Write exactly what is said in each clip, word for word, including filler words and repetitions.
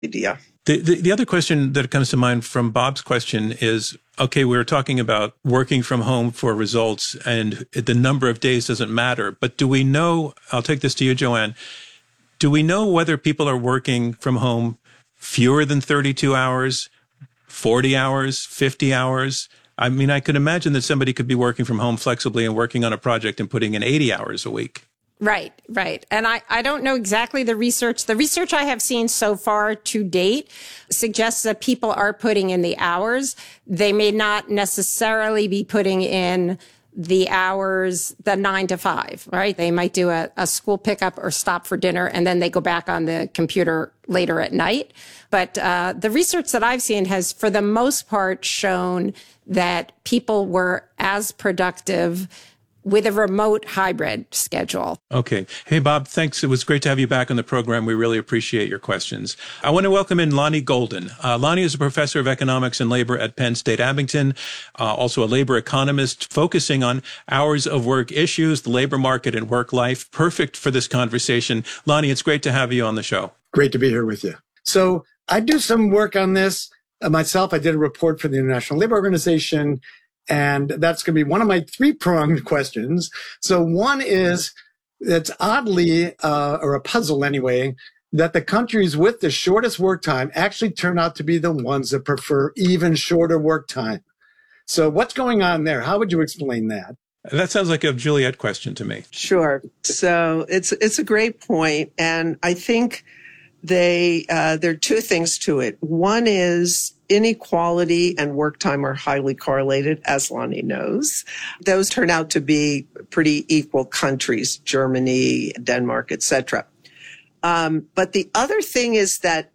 idea. The, the, the other question that comes to mind from Bob's question is, okay, we were talking about working from home for results and the number of days doesn't matter. But do we know, I'll take this to you, Joanne, do we know whether people are working from home fewer than thirty-two hours, forty hours, fifty hours? I mean, I could imagine that somebody could be working from home flexibly and working on a project and putting in eighty hours a week. Right, right. And I, I don't know exactly the research. The research I have seen so far to date suggests that people are putting in the hours. They may not necessarily be putting in the hours, the nine to five, right? They might do a, a school pickup or stop for dinner, and then they go back on the computer later at night. But uh, the research that I've seen has, for the most part, shown that people were as productive with a remote hybrid schedule. Okay. Hey, Bob, thanks. It was great to have you back on the program. We really appreciate your questions. I want to welcome in Lonnie Golden. Uh, Lonnie is a professor of economics and labor at Penn State Abington, uh, also a labor economist focusing on hours of work issues, the labor market and work life. Perfect for this conversation. Lonnie, it's great to have you on the show. Great to be here with you. So I do some work on this uh, myself. I did a report for the International Labor Organization. And that's going to be one of my three-pronged questions. So one is, it's oddly, uh, or a puzzle anyway, that the countries with the shortest work time actually turn out to be the ones that prefer even shorter work time. So what's going on there? How would you explain that? That sounds like a Juliet question to me. Sure. So it's it's a great point. And I think they uh, there are two things to it. One is inequality and work time are highly correlated, as Lonnie knows. Those turn out to be pretty equal countries, Germany, Denmark, et cetera. Um, but the other thing is that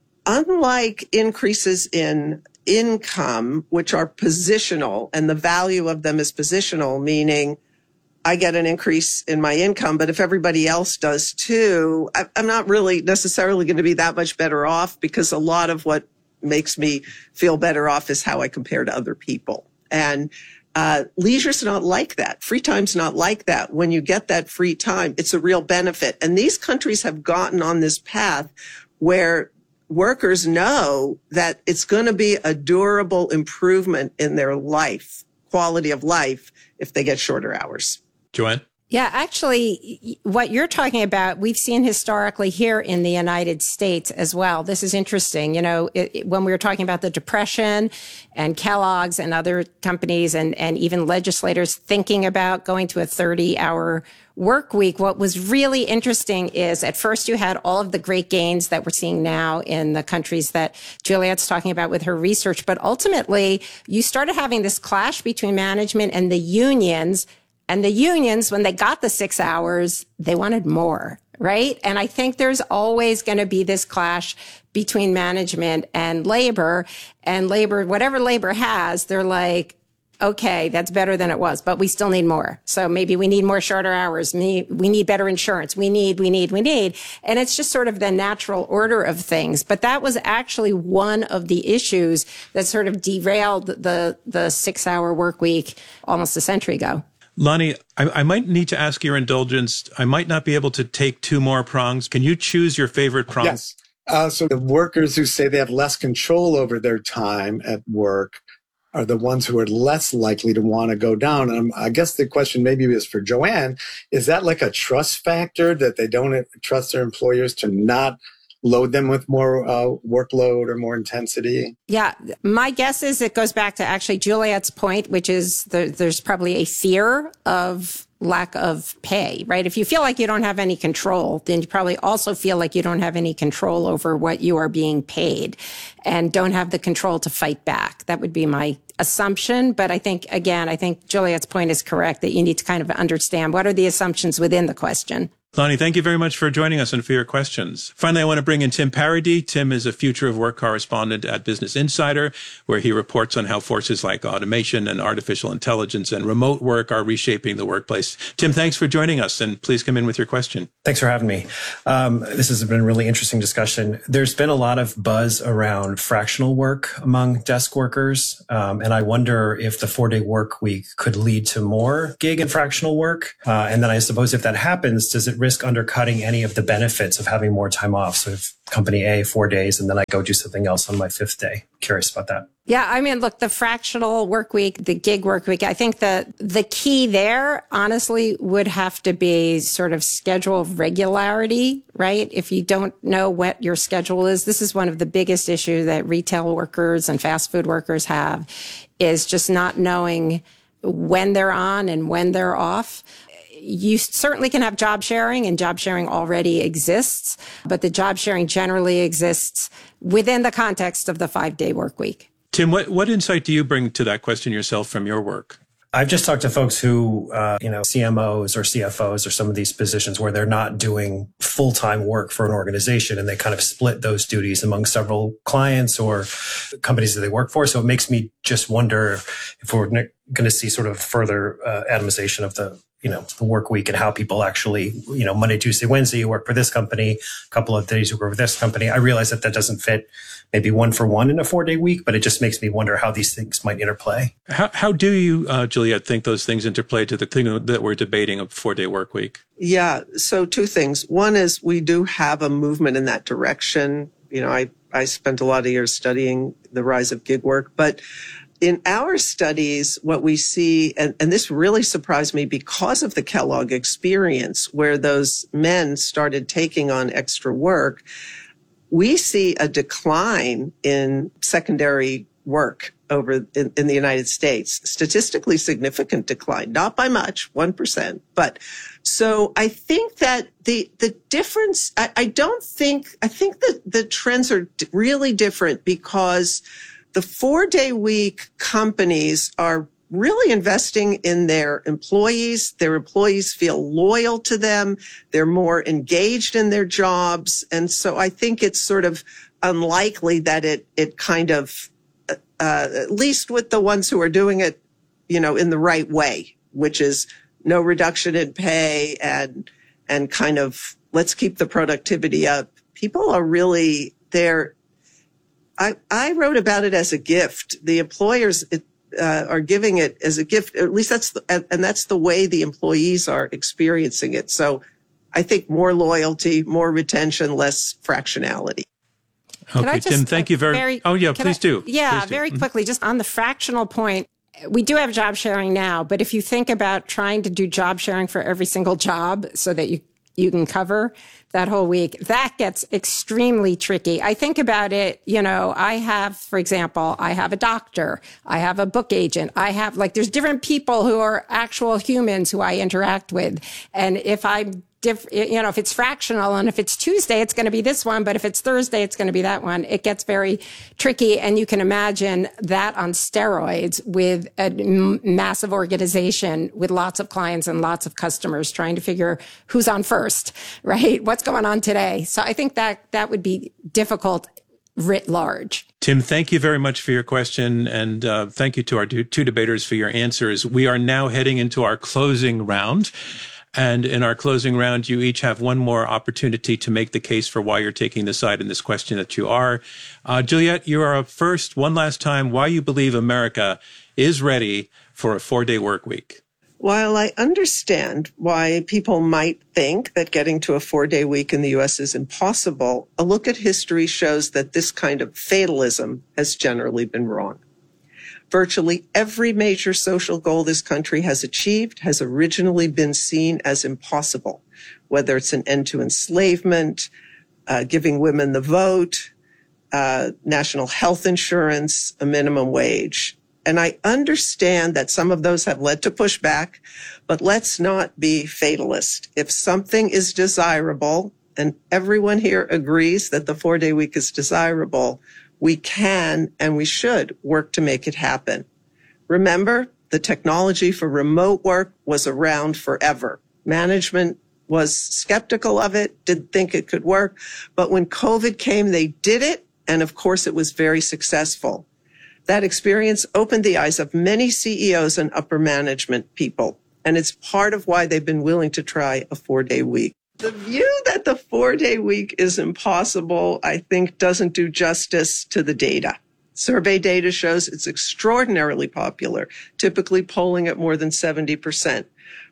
unlike increases in income, which are positional, and the value of them is positional, meaning I get an increase in my income, but if everybody else does too, I'm not really necessarily going to be that much better off, because a lot of what makes me feel better off is how I compare to other people. And uh, leisure's not like that. Free time's not like that. When you get that free time, it's a real benefit. And these countries have gotten on this path where workers know that it's going to be a durable improvement in their life, quality of life, if they get shorter hours. Joanne? Yeah, actually, what you're talking about, we've seen historically here in the United States as well. This is interesting. You know, it, it, when we were talking about the Depression and Kellogg's and other companies and, and even legislators thinking about going to a thirty hour work week, what was really interesting is at first you had all of the great gains that we're seeing now in the countries that Juliet's talking about with her research. But ultimately, you started having this clash between management and the unions. And the unions, when they got the six hours, they wanted more, right? And I think there's always going to be this clash between management and labor. And labor, whatever labor has, they're like, okay, that's better than it was, but we still need more. So maybe we need more shorter hours. We need better insurance. We need, we need, we need. And it's just sort of the natural order of things. But that was actually one of the issues that sort of derailed the, the six hour work week almost a century ago. Lonnie, I, I might need to ask your indulgence. I might not be able to take two more prongs. Can you choose your favorite prong? Yes. Uh, so the workers who say they have less control over their time at work are the ones who are less likely to want to go down. And I guess the question maybe is for Joanne, is that like a trust factor that they don't trust their employers to not load them with more uh, workload or more intensity? Yeah, my guess is it goes back to actually Juliet's point, which is there, there's probably a fear of lack of pay, right? If you feel like you don't have any control, then you probably also feel like you don't have any control over what you are being paid and don't have the control to fight back. That would be my assumption. But I think, again, I think Juliet's point is correct that you need to kind of understand what are the assumptions within the question. Lonnie, thank you very much for joining us and for your questions. Finally, I want to bring in Tim Parady. Tim is a future of work correspondent at Business Insider, where he reports on how forces like automation and artificial intelligence and remote work are reshaping the workplace. Tim, thanks for joining us, and please come in with your question. Thanks for having me. Um, this has been a really interesting discussion. There's been a lot of buzz around fractional work among desk workers, um, and I wonder if the four-day work week could lead to more gig and fractional work. Uh, and then I suppose if that happens, does it risk undercutting any of the benefits of having more time off? So if company A, four days, and then I go do something else on my fifth day. Curious about that. Yeah, I mean, look, the fractional work week, the gig work week, I think that the key there, honestly, would have to be sort of schedule regularity, right? If you don't know what your schedule is, this is one of the biggest issues that retail workers and fast food workers have, is just not knowing when they're on and when they're off. You certainly can have job sharing, and job sharing already exists, but the job sharing generally exists within the context of the five-day work week. Tim, what, what insight do you bring to that question yourself from your work? I've just talked to folks who, uh, you know, C M Os or C F Os or some of these positions where they're not doing full-time work for an organization, and they kind of split those duties among several clients or companies that they work for. So it makes me just wonder if we're going to see sort of further uh, atomization of the, you know, the work week and how people actually, you know, Monday, Tuesday, Wednesday, you work for this company, a couple of days you work for this company. I realize that that doesn't fit maybe one for one in a four day week, but it just makes me wonder how these things might interplay. How, how do you, uh, Juliet, think those things interplay to the thing that we're debating, a four day work week? Yeah. So two things. One is we do have a movement in that direction. You know, I, I spent a lot of years studying the rise of gig work, but in our studies, what we see, and, and this really surprised me because of the Kellogg experience, where those men started taking on extra work, we see a decline in secondary work over in, in the United States. Statistically significant decline, not by much, one percent. But so I think that the, the difference, I, I don't think, I think that the trends are really different because the four-day week companies are really investing in their employees. Their employees feel loyal to them. They're more engaged in their jobs. And so I think it's sort of unlikely that it, it kind of, uh, at least with the ones who are doing it, you know, in the right way, which is no reduction in pay and, and kind of let's keep the productivity up. People are really, they're, I, I wrote about it as a gift. The employers uh, are giving it as a gift. At least that's the, and, and that's the way the employees are experiencing it. So I think more loyalty, more retention, less fractionality. Okay, just, Tim, thank you very, very Oh, yeah, please I, do. Yeah, please do. very quickly, just on the fractional point. We do have job sharing now, but if you think about trying to do job sharing for every single job so that you you can cover that whole week, that gets extremely tricky. I think about it, you know, I have, for example, I have a doctor, I have a book agent, I have like, there's different people who are actual humans who I interact with. And if I'm Diff, you know, if it's fractional and if it's Tuesday, it's going to be this one. But if it's Thursday, it's going to be that one. It gets very tricky. And you can imagine that on steroids with a m- massive organization with lots of clients and lots of customers trying to figure who's on first, right? What's going on today? So I think that that would be difficult writ large. Tim, thank you very much for your question. And uh, thank you to our two, two debaters for your answers. We are now heading into our closing round. And in our closing round, you each have one more opportunity to make the case for why you're taking the side in this question that you are. Uh, Juliet, you are up first, one last time, why you believe America is ready for a four-day work week. While I understand why people might think that getting to a four-day week in the U S is impossible, a look at history shows that this kind of fatalism has generally been wrong. Virtually every major social goal this country has achieved has originally been seen as impossible, whether it's an end to enslavement, uh, giving women the vote, uh, national health insurance, a minimum wage. And I understand that some of those have led to pushback, but let's not be fatalist. If something is desirable, and everyone here agrees that the four-day week is desirable, we can and we should work to make it happen. Remember, the technology for remote work was around forever. Management was skeptical of it, didn't think it could work. But when COVID came, they did it. And of course, it was very successful. That experience opened the eyes of many C E Os and upper management people. And it's part of why they've been willing to try a four-day week. The view that the four-day week is impossible, I think, doesn't do justice to the data. Survey data shows it's extraordinarily popular, typically polling at more than seventy percent.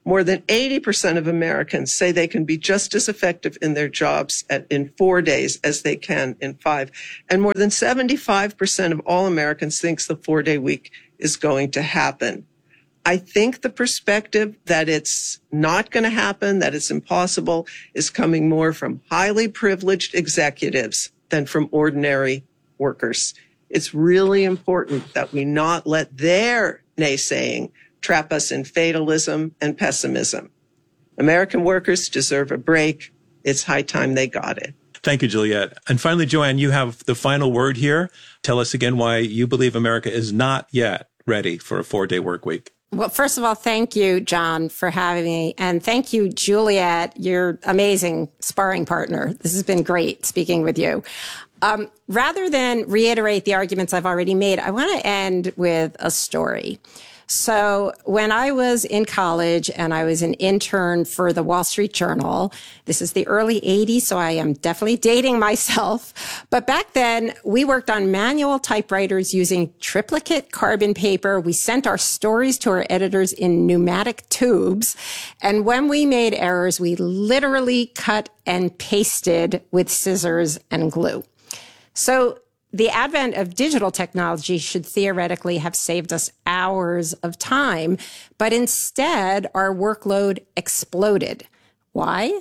More than eighty percent of Americans say they can be just as effective in their jobs at, in four days as they can in five. And more than seventy-five percent of all Americans thinks the four-day week is going to happen. I think the perspective that it's not going to happen, that it's impossible, is coming more from highly privileged executives than from ordinary workers. It's really important that we not let their naysaying trap us in fatalism and pessimism. American workers deserve a break. It's high time they got it. Thank you, Juliette. And finally, Joanne, you have the final word here. Tell us again why you believe America is not yet ready for a four-day work week. Well, first of all, thank you, John, for having me. And thank you, Juliette, your amazing sparring partner. This has been great speaking with you. Um, rather than reiterate the arguments I've already made, I want to end with a story. So when I was in college and I was an intern for the Wall Street Journal, this is the early eighties, so I am definitely dating myself. But back then, we worked on manual typewriters using triplicate carbon paper. We sent our stories to our editors in pneumatic tubes. And when we made errors, we literally cut and pasted with scissors and glue. So the advent of digital technology should theoretically have saved us hours of time, but instead our workload exploded. Why?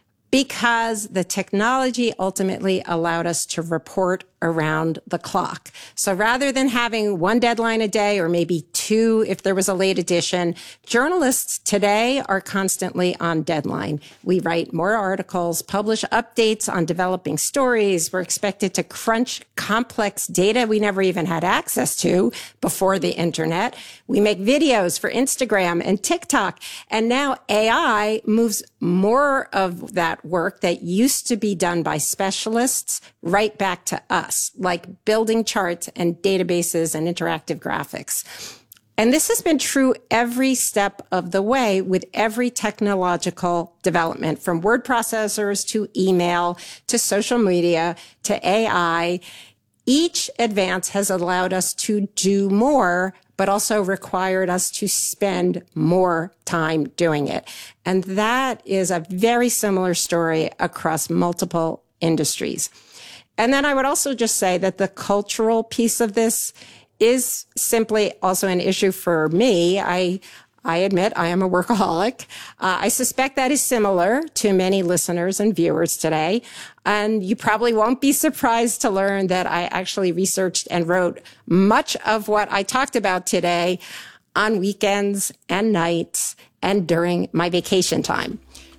Because the technology ultimately allowed us to report around the clock. So rather than having one deadline a day or maybe two if there was a late edition, journalists today are constantly on deadline. We write more articles, publish updates on developing stories. We're expected to crunch complex data we never even had access to before the internet. We make videos for Instagram and TikTok. And now A I moves more of that work that used to be done by specialists right back to us, like building charts and databases and interactive graphics. And this has been true every step of the way with every technological development, from word processors to email to social media to A I. Each advance has allowed us to do more, but also required us to spend more time doing it. And that is a very similar story across multiple industries. And then I would also just say that the cultural piece of this is simply also an issue for me. I I admit I am a workaholic. Uh, I suspect that is similar to many listeners and viewers today. And you probably won't be surprised to learn that I actually researched and wrote much of what I talked about today on weekends and nights and during my vacation time.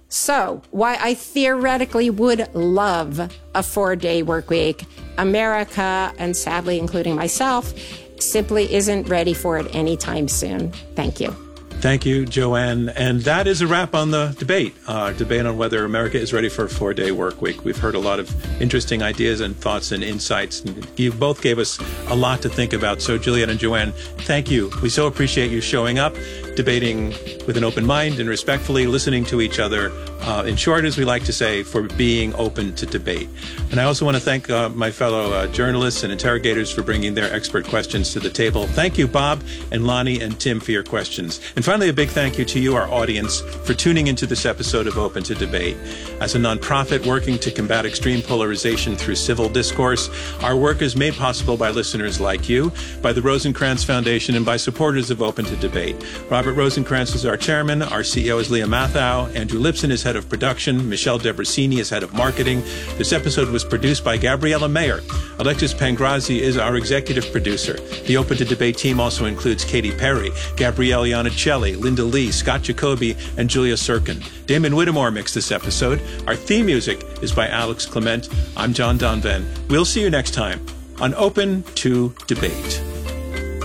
So, why I theoretically would love a four-day work week, America, and sadly including myself, simply isn't ready for it anytime soon. Thank you. Thank you, Joanne. And that is a wrap on the debate, uh, debate on whether America is ready for a four-day work week. We've heard a lot of interesting ideas and thoughts and insights. And you both gave us a lot to think about. So, Juliette and Joanne, thank you. We so appreciate you showing up, debating with an open mind and respectfully listening to each other. Uh, in short, as we like to say, for being open to debate. And I also want to thank uh, my fellow uh, journalists and interrogators for bringing their expert questions to the table. Thank you, Bob and Lonnie and Tim, for your questions. And finally, a big thank you to you, our audience, for tuning into this episode of Open to Debate. As a nonprofit working to combat extreme polarization through civil discourse, our work is made possible by listeners like you, by the Rosencrantz Foundation, and by supporters of Open to Debate. Robert Rosencrantz is our chairman. Our C E O is Leah Mathau. Andrew Lipson is head of production. Michelle Debrasini is head of marketing. This episode was produced by Gabriella Mayer. Alexis Pangrazi is our executive producer. The Open to Debate team also includes Katy Perry, Gabrielle Iannicelli, Linda Lee, Scott Jacoby, and Julia Sirkin. Damon Whittemore mixed this episode. Our theme music is by Alex Clement. I'm John Donvan. We'll see you next time on Open to Debate.